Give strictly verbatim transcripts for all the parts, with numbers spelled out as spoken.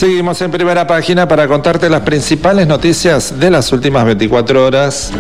Seguimos en Primera Página para contarte las principales noticias de las últimas veinticuatro horas.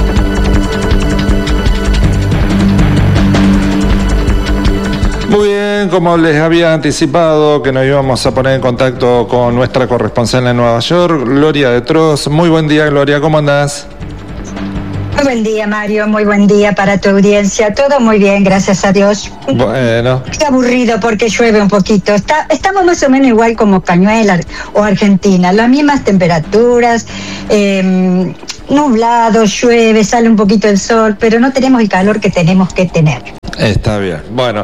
Muy bien, como les había anticipado que nos íbamos a poner en contacto con nuestra corresponsal en Nueva York, Gloria de Tros. Muy buen día, Gloria, ¿cómo andás? Muy buen día, Mario, muy buen día para tu audiencia. Todo muy bien, gracias a Dios. Bueno. Qué aburrido porque llueve un poquito. Está, estamos más o menos igual como Cañuelas o Argentina, las mismas temperaturas, eh, nublado, llueve, sale un poquito el sol, pero no tenemos el calor que tenemos que tener. Está bien. Bueno,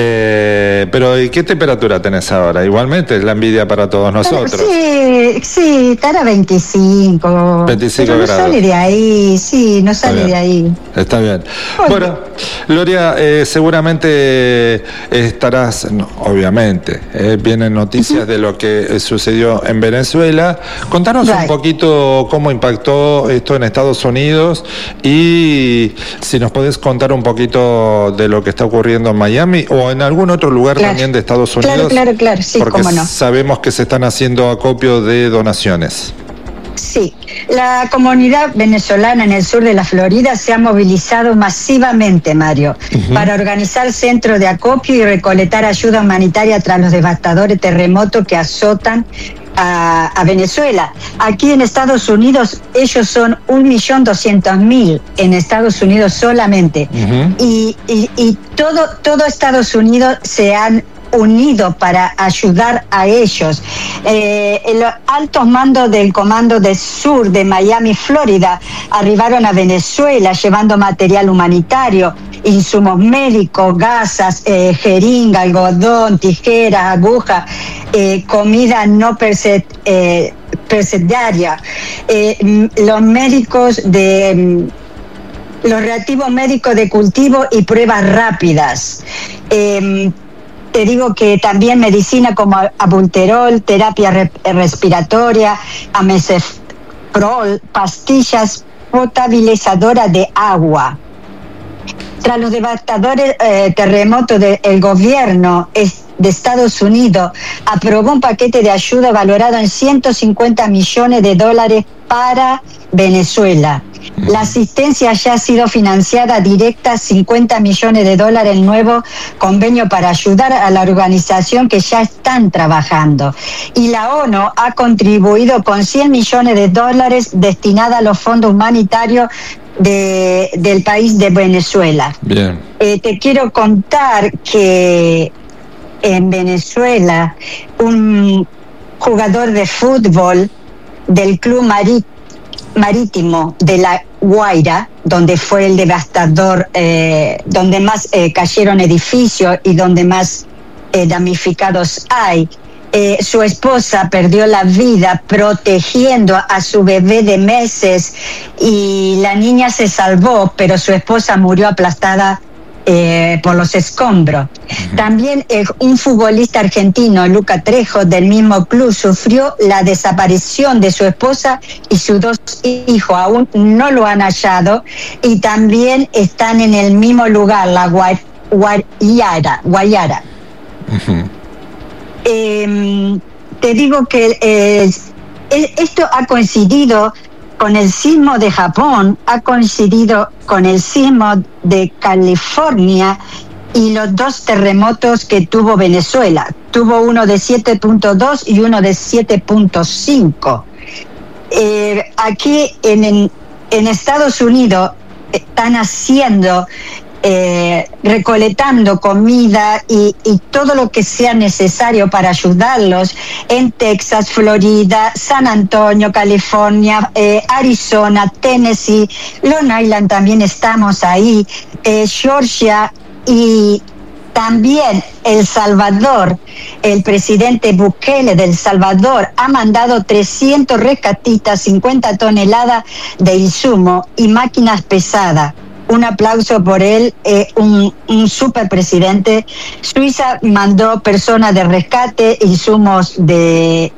eh, pero ¿y qué temperatura tenés ahora? Igualmente es la envidia para todos nosotros. Sí, sí, estará veinticinco. veinticinco pero no grados. sale de ahí, sí, no sale de ahí. Está bien. Oye. Bueno, Gloria, eh, seguramente estarás, no, obviamente, eh, vienen noticias uh-huh. de lo que sucedió en Venezuela. Contanos right. un poquito cómo impactó esto en Estados Unidos y si nos podés contar un poquito de lo que está ocurriendo en Miami o en algún otro lugar claro. también de Estados Unidos. Claro, claro, claro, sí, porque cómo no. sabemos que se están haciendo acopio de donaciones. Sí, la comunidad venezolana en el sur de la Florida se ha movilizado masivamente, Mario, uh-huh. para organizar centros de acopio y recolectar ayuda humanitaria tras los devastadores terremotos que azotan a, a Venezuela. Aquí en Estados Unidos ellos son un millón doscientos mil en Estados Unidos solamente. Uh-huh. Y, y, y todo, todo Estados Unidos se han unido para ayudar a ellos. Eh, los altos mandos del Comando del Sur de Miami, Florida, arribaron a Venezuela llevando material humanitario, insumos médicos, gasas, eh, jeringa, algodón, tijeras, agujas, eh, comida no perse, eh, persediaria. Eh, los médicos de... los reactivos médicos de cultivo y pruebas rápidas. Eh, Te digo que también medicina como albuterol, terapia re- respiratoria, amiceprol, pastillas potabilizadoras de agua. Tras los devastadores eh, terremotos, de, el gobierno es, de Estados Unidos aprobó un paquete de ayuda valorado en ciento cincuenta millones de dólares para Venezuela. La asistencia ya ha sido financiada directa, cincuenta millones de dólares, el nuevo convenio para ayudar a la organización que ya están trabajando. Y la ONU ha contribuido con cien millones de dólares destinada a los fondos humanitarios de, del país de Venezuela. Bien. Eh, te quiero contar que en Venezuela un jugador de fútbol del club Marí- marítimo de La Guaira, donde fue el devastador, eh, donde más eh, cayeron edificios y donde más eh, damnificados hay. Eh, su esposa perdió la vida protegiendo a su bebé de meses y la niña se salvó, pero su esposa murió aplastada Eh, por los escombros. Uh-huh. También eh, un futbolista argentino, Luca Trejo, del mismo club, sufrió la desaparición de su esposa y sus dos hijos. Aún no lo han hallado y también están en el mismo lugar, la Gua- Guayara. Guayara. Uh-huh. Eh, te digo que eh, esto ha coincidido con el sismo de Japón, ha coincidido con el sismo de California y los dos terremotos que tuvo Venezuela. Tuvo uno de siete punto dos y uno de siete punto cinco. Eh, aquí en, en, en Estados Unidos están haciendo, eh, recolectando comida y, y todo lo que sea necesario para ayudarlos en Texas, Florida, San Antonio, California, eh, Arizona, Tennessee, Long Island también estamos ahí, eh, Georgia y también El Salvador. El presidente Bukele de El Salvador ha mandado trescientos rescatistas, cincuenta toneladas de insumo y máquinas pesadas. Un aplauso por él, eh, un, un superpresidente. Suiza mandó personas de rescate, insumos de,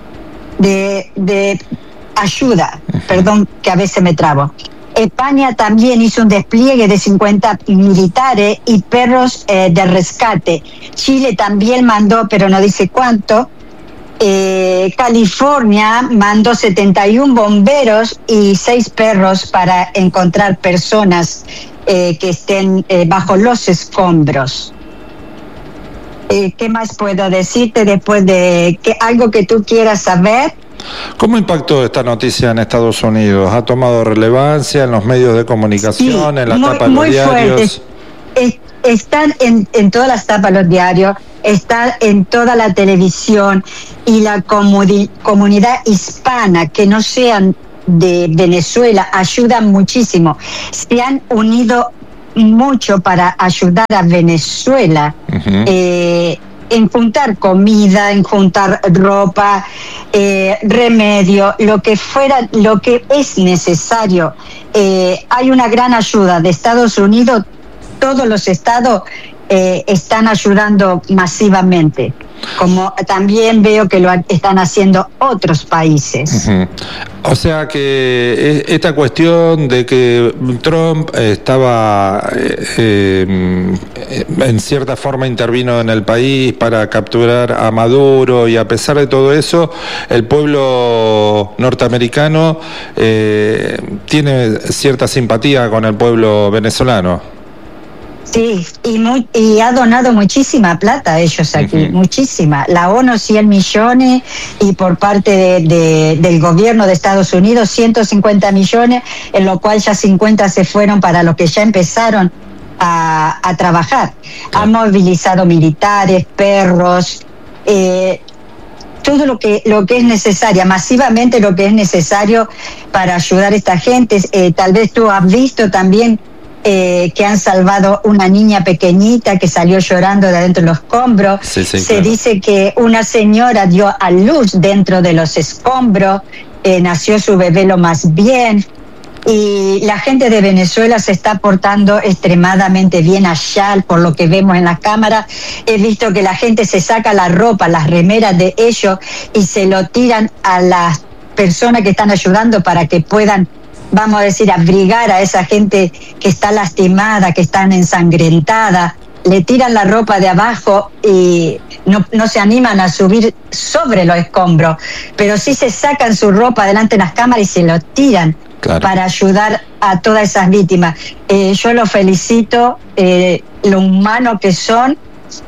de, de ayuda. Perdón que a veces me trabo. España también hizo un despliegue de cincuenta militares y perros eh, de rescate. Chile también mandó, pero no dice cuánto. Eh, California mandó setenta y uno bomberos y seis perros para encontrar personas eh, que estén eh, bajo los escombros. Eh, ¿Qué más puedo decirte después de que algo que tú quieras saber? ¿Cómo impactó esta noticia en Estados Unidos? ¿Ha tomado relevancia en los medios de comunicación, sí, en la tapa de los diarios? Fuerte. Están en, en todas las tapas de los diarios, están en toda la televisión, y la comuni- comunidad hispana que no sean de Venezuela ayudan muchísimo. Se han unido mucho para ayudar a Venezuela. Uh-huh. eh, en juntar comida, en juntar ropa, eh, remedio, lo que fuera, lo que es necesario. Eh, hay una gran ayuda de Estados Unidos. Todos los estados eh, están ayudando masivamente, como también veo que lo están haciendo otros países. Uh-huh. O sea que esta cuestión de que Trump estaba eh, eh, en cierta forma intervino en el país para capturar a Maduro, y a pesar de todo eso, el pueblo norteamericano eh, tiene cierta simpatía con el pueblo venezolano. Sí, y, muy, y ha donado muchísima plata a ellos aquí, uh-huh. muchísima. La ONU cien millones, y por parte de, de, del gobierno de Estados Unidos ciento cincuenta millones, en lo cual ya cincuenta se fueron para los que ya empezaron a, a trabajar. Uh-huh. Han movilizado militares, perros, eh, todo lo que lo que es necesario, masivamente lo que es necesario para ayudar a esta gente. Eh, tal vez tú has visto también Eh, que han salvado una niña pequeñita que salió llorando de adentro de los escombros. Sí, sí, Se claro. dice que una señora dio a luz dentro de los escombros, eh, nació su bebé lo más bien, y la gente de Venezuela se está portando extremadamente bien allá, por lo que vemos en las cámaras. He visto que la gente se saca la ropa, las remeras de ellos, y se lo tiran a las personas que están ayudando para que puedan, vamos a decir, abrigar a esa gente que está lastimada, que están ensangrentada. Le tiran la ropa de abajo y no, no se animan a subir sobre los escombros, pero sí se sacan su ropa delante de las cámaras y se lo tiran, claro, para ayudar a todas esas víctimas. Eh, yo los felicito, eh, lo humano que son,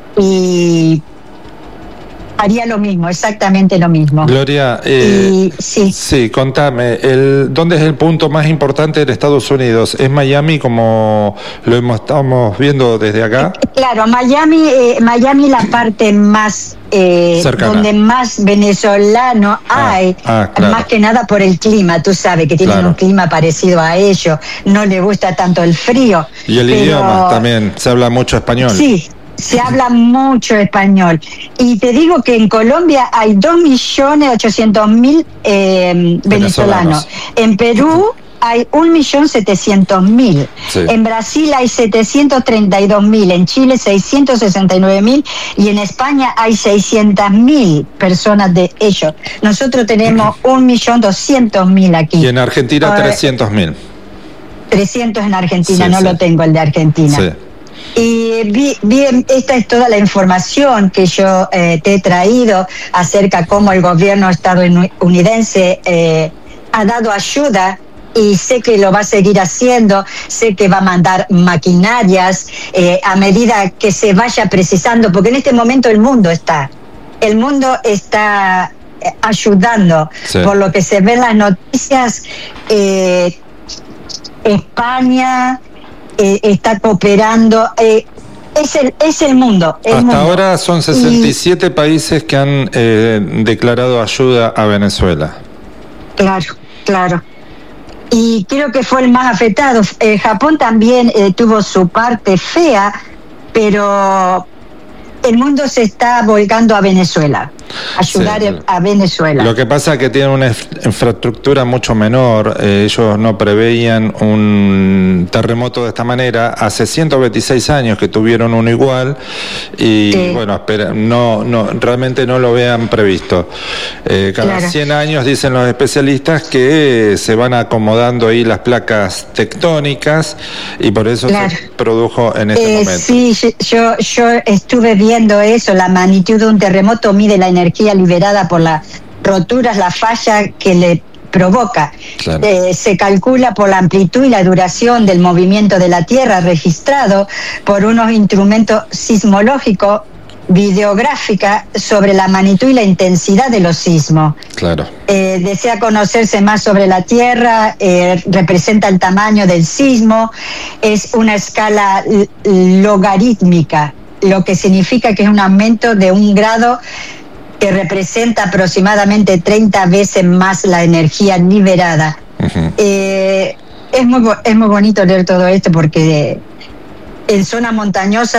y haría lo mismo, exactamente lo mismo. Gloria, eh, y, sí. sí, contame, el, ¿dónde es el punto más importante en Estados Unidos? ¿Es Miami, como lo hemos, estamos viendo desde acá? Claro, Miami, eh, Miami la parte más, eh, donde más venezolanos ah, hay, ah, claro. más que nada por el clima, tú sabes, que tienen claro. un clima parecido a ellos, no les gusta tanto el frío. Y el pero, idioma también, se habla mucho español. Sí. Se habla mucho español. Y te digo que en Colombia hay dos millones ochocientos mil eh, venezolanos. En Perú hay un millón setecientos mil. Sí. En Brasil hay setecientos treinta y dos mil. En Chile seiscientos sesenta y nueve mil. Y en España hay seiscientas mil personas de ellos. Nosotros tenemos un millón doscientos mil aquí. Y en Argentina trescientos mil. trescientos en Argentina, sí, no sí. lo tengo el de Argentina. Sí. Y bien, esta es toda la información que yo eh, te he traído acerca de cómo el gobierno estadounidense eh, ha dado ayuda, y sé que lo va a seguir haciendo. Sé que va a mandar maquinarias eh, a medida que se vaya precisando, porque en este momento el mundo está, el mundo está ayudando. Sí. Por lo que se ven las noticias, eh, España Eh, está cooperando, eh, es el es el mundo. El Hasta mundo. ahora son sesenta y siete y, países que han eh, declarado ayuda a Venezuela. Claro, claro. Y creo que fue el más afectado. Eh, Japón también eh, tuvo su parte fea, pero el mundo se está volcando a Venezuela, ayudar sí. a Venezuela. Lo que pasa es que tienen una infraestructura mucho menor. Eh, ellos no preveían un terremoto de esta manera. Hace ciento veintiséis años que tuvieron uno igual, y sí. bueno, espera, no, no, realmente no lo vean previsto. Eh, cada claro. cien años, dicen los especialistas, que se van acomodando ahí las placas tectónicas, y por eso claro. se produjo en este eh, momento. Sí, yo, yo estuve viendo eso. La magnitud de un terremoto mide la energía energía liberada por las roturas, la falla que le provoca. Claro. Eh, se calcula por la amplitud y la duración del movimiento de la Tierra registrado por unos instrumentos sismológicos, videográfica sobre la magnitud y la intensidad de los sismos. Claro. Eh, desea conocerse más sobre la Tierra, eh, representa el tamaño del sismo, es una escala logarítmica, lo que significa que es un aumento de un grado que representa aproximadamente treinta veces más la energía liberada. Uh-huh. eh, es muy, es muy bonito leer todo esto porque en zona montañosa